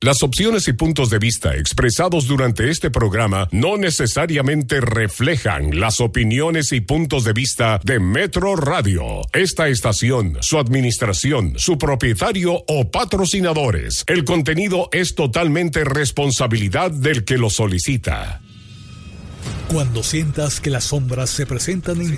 Las opiniones y puntos de vista expresados durante este programa no necesariamente reflejan las opiniones y puntos de vista de Metro Radio, esta estación, su administración, su propietario o patrocinadores. El contenido es totalmente responsabilidad del que lo solicita. Cuando sientas que las sombras se presentan en